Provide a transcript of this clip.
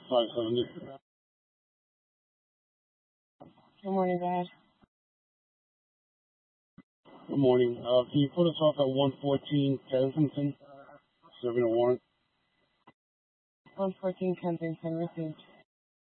570. Good morning, guys. Good morning. Can you put us off at 114 Kensington, serving a warrant? 114 Kensington received.